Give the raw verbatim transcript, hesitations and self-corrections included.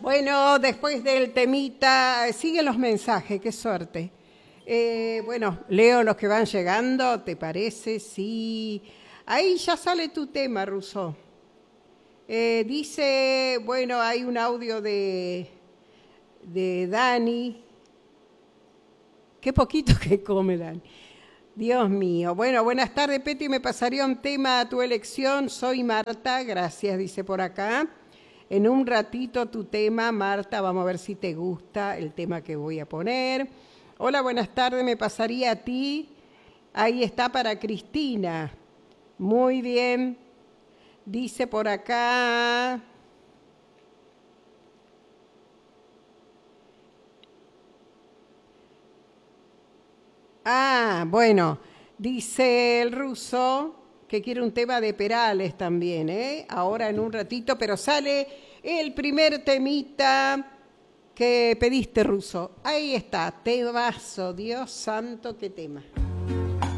Bueno, después del temita, siguen los mensajes, qué suerte. Eh, bueno, leo los que van llegando, ¿te parece? Sí. Ahí ya sale tu tema, Rousseau. Eh, dice, bueno, hay un audio de, de Dani. Qué poquito que come, Dani. Dios mío. Bueno, buenas tardes, Peti. Me pasaría un tema a tu elección. Soy Marta, gracias, dice por acá. En un ratito tu tema, Marta, vamos a ver si te gusta el tema que voy a poner. Hola, buenas tardes, me pasaría a ti. Ahí está para Cristina. Muy bien. Dice por acá. Ah, bueno, dice el ruso que quiere un tema de Perales también, ¿eh? Ahora en un ratito, pero sale el primer temita que pediste, ruso. Ahí está, temazo, Dios santo, qué tema.